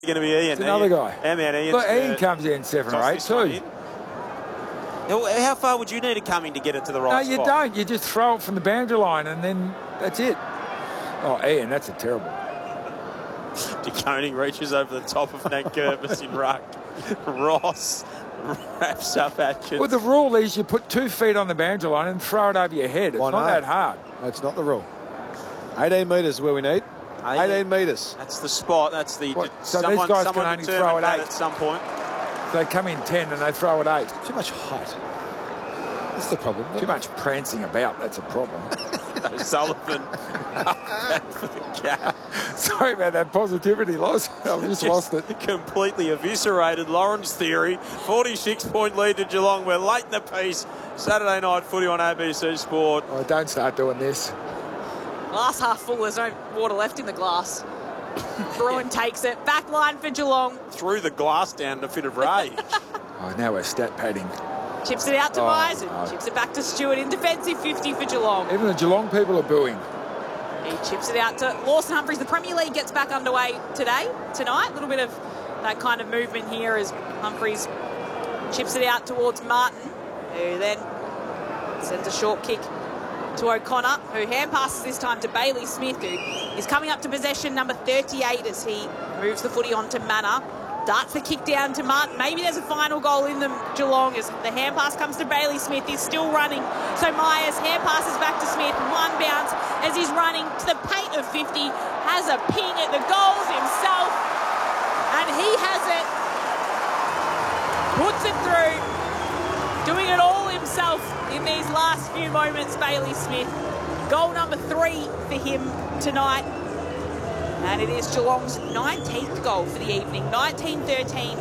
going to be Ian. It's another guy. Man, Look, Ian comes in 7 or 8 too. How far would you need to come in to get it to the right spot? No, you don't. You just throw it from the boundary line and then that's it. Oh, Ian, that's a terrible. De Koning reaches over the top of Nat Gervis in ruck. Ross wraps up action. Well, the rule is you put 2 feet on the boundary line and throw it over your head. It's not that hard. That's not the rule. 18 metres is where we need. 18 metres. That's the spot. That's the... So these guys can only throw it 8 at some point. They come in 10 and they throw it 8. Too much height. That's the problem. Too much prancing about. That's a problem. Sullivan up for the cap. Sorry about that positivity loss. I've just lost it. Completely eviscerated Lauren's theory. 46-point lead to Geelong. We're late in the piece. Saturday night footy on ABC Sport. Oh, don't start doing this. Glass half full. There's no water left in the glass. Bruin takes it. Back line for Geelong. Threw the glass down in a fit of rage. Oh, now we're stat padding. Chips it out to Myers and chips it back to Stewart in defensive 50 for Geelong. Even the Geelong people are booing. He chips it out to Lawson Humphries. The Premier League gets back underway tonight. A little bit of that kind of movement here as Humphries chips it out towards Martin, who then sends a short kick to O'Connor, who hand passes this time to Bailey Smith, who is coming up to possession number 38 as he moves the footy on to Manor. Darts the kick down to Martin. Maybe there's a final goal in them, Geelong, as the hand pass comes to Bailey Smith. He's still running. So Myers hand passes back to Smith. One bounce as he's running to the paint of 50. Has a ping at the goals himself. And he has it. Puts it through. Doing it all himself in these last few moments, Bailey Smith. Goal number 3 for him tonight. And it is Geelong's 19th goal for the evening. 19-13,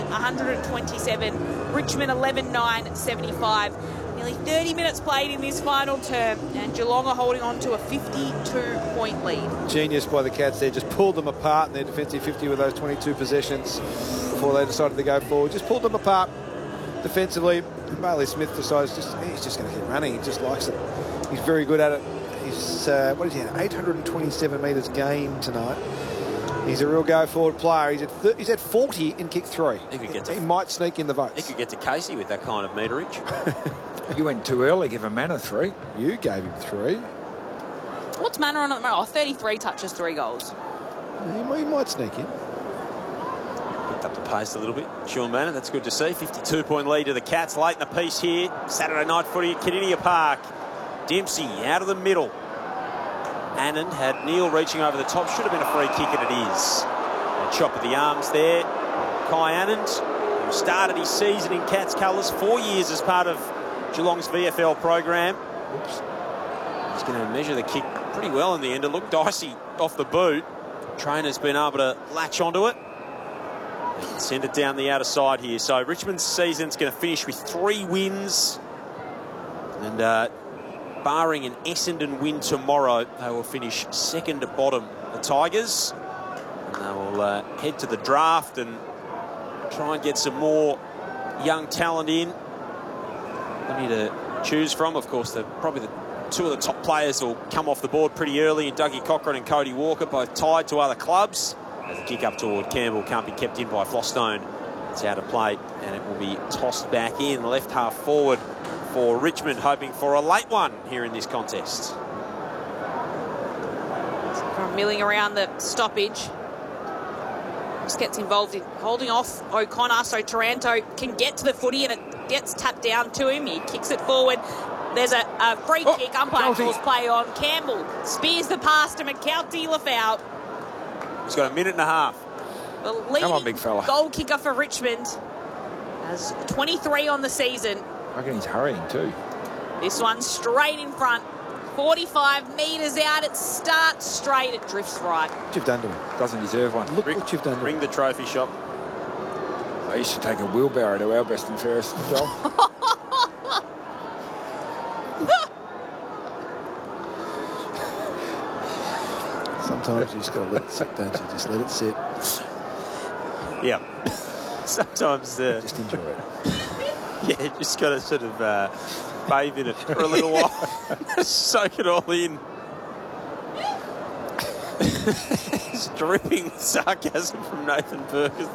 127. Richmond 11-9, 75. Nearly 30 minutes played in this final term, and Geelong are holding on to a 52-point lead. Genius by the Cats there. Just pulled them apart in their defensive 50 with those 22 possessions before they decided to go forward. Just pulled them apart defensively. Bailey Smith decides he's just going to keep running. He just likes it. He's very good at it. He's, what is he at? 827 metres gained tonight. He's a real go-forward player. He's at 40 in kick 3. He might sneak in the votes. He could get to Casey with that kind of meterage. You went too early, give him Manor 3. You gave him 3. What's Manor on at the moment? 33 touches, 3 goals. He might sneak in. Picked up the pace a little bit. Sean Manor, that's good to see. 52-point lead to the Cats late in the piece here. Saturday night footy at Kardinia Park. Dempsey out of the middle. Anand had Neil reaching over the top. Should have been a free kick, and it is. A chop of the arms there. Kai Anand, who started his season in Cats colours, 4 years as part of Geelong's VFL program. Oops. He's going to measure the kick pretty well in the end. It looked dicey off the boot. Trainer's been able to latch onto it. They can send it down the outer side here. So Richmond's season's going to finish with 3 wins. And barring an Essendon win tomorrow, they will finish second at bottom, the Tigers. And they will head to the draft and try and get some more young talent in. Plenty to choose from. Of course, probably the 2 of the top players will come off the board pretty early, and Dougie Cochran and Cody Walker, both tied to other clubs. As the kick up toward Campbell can't be kept in by Flostone. It's out of play, and it will be tossed back in. Left half forward for Richmond, hoping for a late one here in this contest. From milling around the stoppage. Just gets involved in holding off O'Connor, so Taranto can get to the footy, and it gets tapped down to him. He kicks it forward. There's a free kick. Umpire calls play on. Campbell spears the pass to McKelty Lafau. He's got a minute and a half. The leading Come on, big fella. Goal kicker for Richmond has 23 on the season. I reckon he's hurrying too. This one straight in front. 45 metres out. It starts straight. It drifts right. What you've done to him? Doesn't deserve one. Look what you've done to him. Ring the trophy shop. I used to take a wheelbarrow to our best and fairest job. Sometimes you just got to let it sit, don't you? Just let it sit. Yeah. Sometimes... just enjoy it. Yeah, just got to sort of bathe in it for a little while. Soak it all in. It's dripping sarcasm from Nathan Burke.